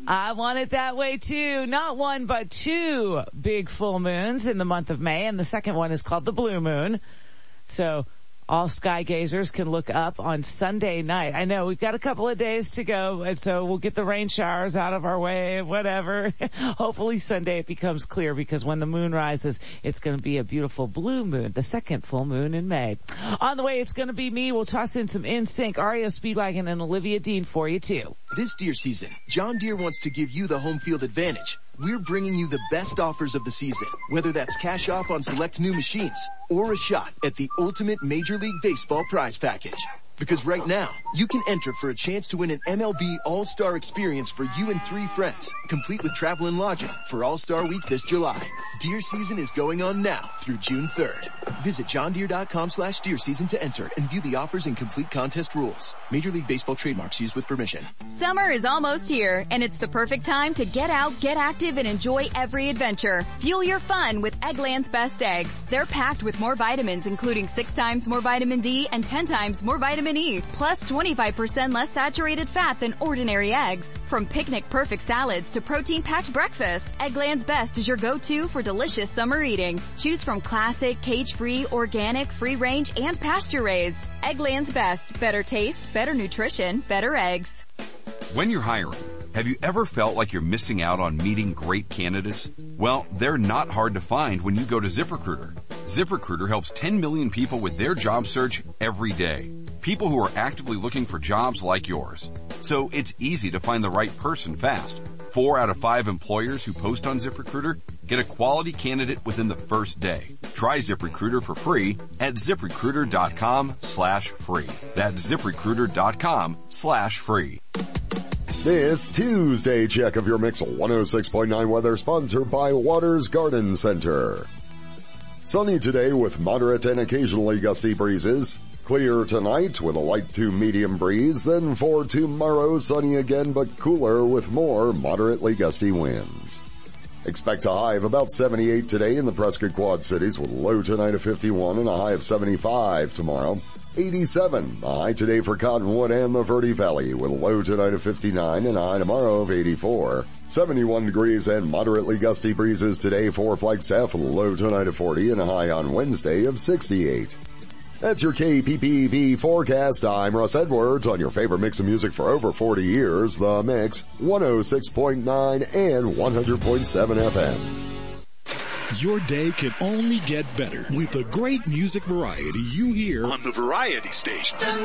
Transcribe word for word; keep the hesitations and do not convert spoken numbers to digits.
I want it that way too. Not one, but two big full moons in the month of May, and the second one is called the blue moon. So all sky gazers can look up on Sunday night. I know we've got a couple of days to go, and so we'll get the rain showers out of our way, whatever. Hopefully Sunday it becomes clear, because when the moon rises, it's going to be a beautiful blue moon, the second full moon in May. On the way, it's going to be me. We'll toss in some N Sync, R E O Speedwagon, and Olivia Dean for you too. This deer season, John Deere wants to give you the home field advantage. We're bringing you the best offers of the season, whether that's cash off on select new machines or a shot at the ultimate Major League Baseball prize package. Because right now, you can enter for a chance to win an M L B All-Star experience for you and three friends, complete with travel and lodging for All-Star Week this July. Deer season is going on now through June third. Visit johndeere.com slash deer season to enter and view the offers and complete contest rules. Major League Baseball trademarks used with permission. Summer is almost here, and it's the perfect time to get out, get active, and enjoy every adventure. Fuel your fun with Eggland's Best Eggs. They're packed with more vitamins, including six times more vitamin D and ten times more vitamin E, plus twenty-five percent less saturated fat than ordinary eggs. From picnic-perfect salads to protein-packed breakfast, Eggland's Best is your go-to for delicious summer eating. Choose from classic, cage-free, organic, free-range, and pasture-raised. Eggland's Best. Better taste, better nutrition, better eggs. When you're hiring, have you ever felt like you're missing out on meeting great candidates? Well, they're not hard to find when you go to ZipRecruiter. ZipRecruiter helps ten million people with their job search every day. People who are actively looking for jobs like yours. So it's easy to find the right person fast. Four out of five employers who post on ZipRecruiter get a quality candidate within the first day. Try ZipRecruiter for free at ZipRecruiter.com slash free. That's ZipRecruiter.com slash free. This Tuesday check of your Mixel one oh six point nine weather, sponsored by Waters Garden Center. Sunny today with moderate and occasionally gusty breezes. Clear tonight with a light to medium breeze. Then for tomorrow, sunny again but cooler with more moderately gusty winds. Expect a high of about seventy-eight today in the Prescott Quad Cities, with a low tonight of fifty-one and a high of seventy-five tomorrow. eighty-seven, a high today for Cottonwood and the Verde Valley, with a low tonight of fifty-nine and a high tomorrow of eighty-four. seventy-one degrees and moderately gusty breezes today for Flagstaff, with a low tonight of forty and a high on Wednesday of sixty-eight. That's your K P P V forecast. I'm Russ Edwards on your favorite mix of music for over forty years, The Mix, one oh six point nine and one hundred point seven F M. Your day can only get better with the great music variety you hear on the Variety Station.